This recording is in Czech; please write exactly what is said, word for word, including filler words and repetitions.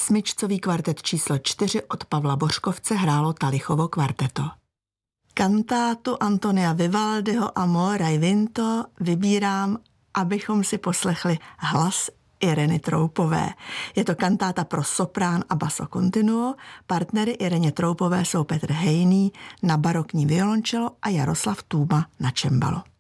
Smyčcový kvartet číslo čtyři od Pavla Bořkovce hrálo Talichovo kvarteto. Kantátu Antonia Vivaldiho Amore Vinto vybírám, abychom si poslechli hlas Ireny Troupové. Je to kantáta pro soprán a basso continuo. Partnery Ireně Troupové jsou Petr Hejný na barokní violončelo a Jaroslav Tůma na čembalo.